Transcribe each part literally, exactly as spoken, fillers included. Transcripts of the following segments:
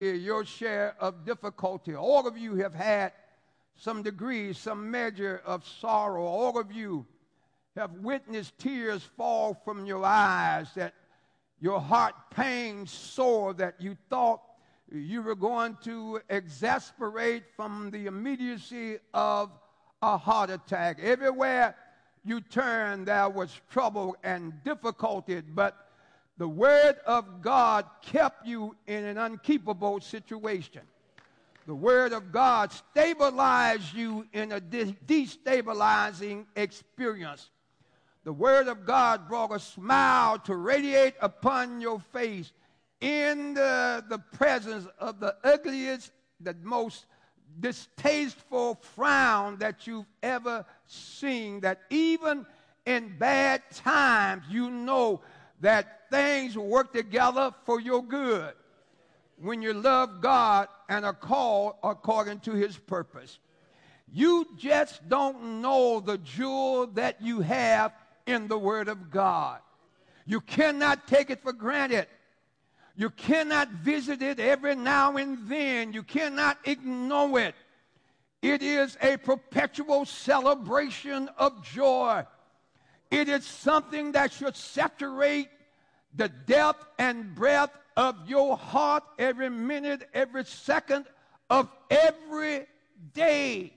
your share of difficulty. All of you have had some degree, some measure of sorrow. All of you have witnessed tears fall from your eyes, that your heart pained sore, that you thought you were going to exasperate from the immediacy of a heart attack. Everywhere you turned, there was trouble and difficulty, but the Word of God kept you in an unkeepable situation. The Word of God stabilized you in a de- destabilizing experience. The Word of God brought a smile to radiate upon your face in the, the presence of the ugliest, the most distasteful frown that you've ever seen, that even in bad times you know that things work together for your good when you love God and are called according to his purpose. You just don't know the jewel that you have in the Word of God. You cannot take it for granted. You cannot visit it every now and then. You cannot ignore it. It is a perpetual celebration of joy. It is something that should saturate the depth and breadth of your heart every minute, every second of every day.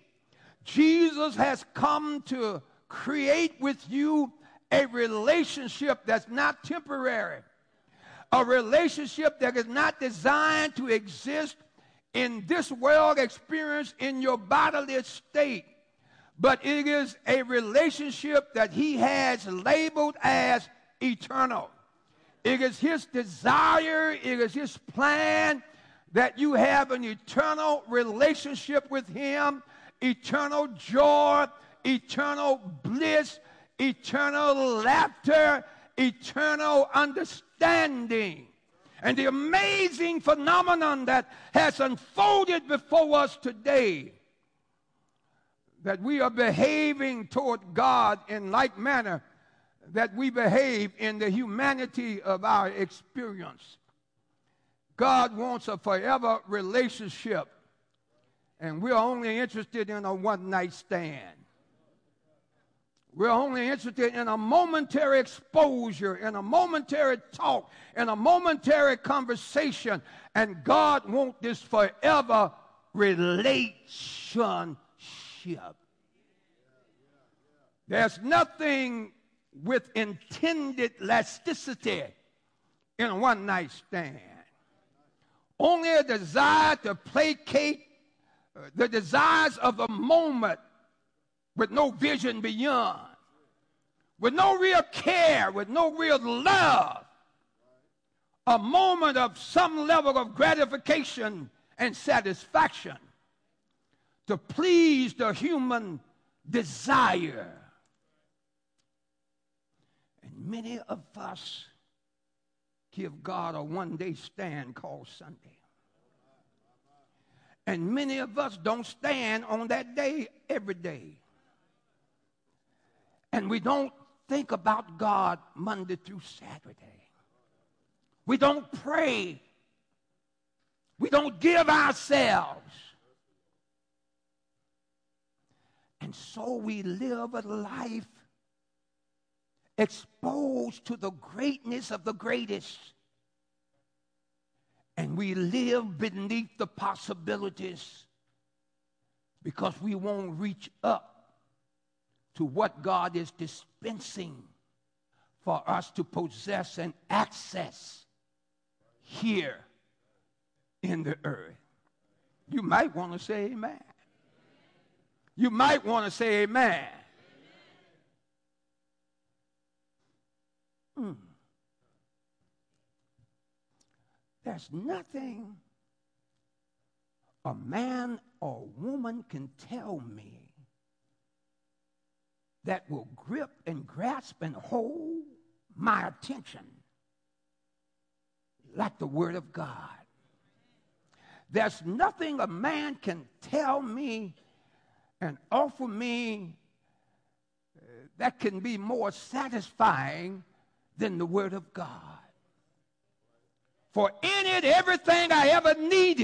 Jesus has come to create with you a relationship that's not temporary, a relationship that is not designed to exist in this world experience in your bodily state, but it is a relationship that he has labeled as eternal. It is his desire, it is his plan that you have an eternal relationship with him, eternal joy, eternal bliss, eternal laughter, eternal understanding. And the amazing phenomenon that has unfolded before us today, that we are behaving toward God in like manner that we behave in the humanity of our experience. God wants a forever relationship, and we're only interested in a one-night stand. We're only interested in a momentary exposure, in a momentary talk, in a momentary conversation, and God wants this forever relationship. There's nothing with intended elasticity in a one-night stand. Only a desire to placate uh, the desires of the moment with no vision beyond, with no real care, with no real love. A moment of some level of gratification and satisfaction to please the human desire. And many of us give God a one-day stand called Sunday. And many of us don't stand on that day every day. And we don't think about God Monday through Saturday. We don't pray. We don't give ourselves. And so we live a life exposed to the greatness of the greatest. And we live beneath the possibilities because we won't reach up to what God is dispensing for us to possess and access here in the earth. You might want to say amen. You might want to say amen. Mm. There's nothing a man or woman can tell me that will grip and grasp and hold my attention like the Word of God. There's nothing a man can tell me and offer me uh, that can be more satisfying than the Word of God. For in it, everything I ever needed